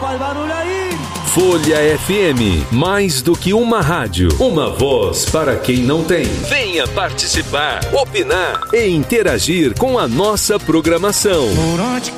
Faz barulho aí! Folha FM, mais do que uma rádio, uma voz para quem não tem. Venha participar, opinar e interagir com a nossa programação. Por onde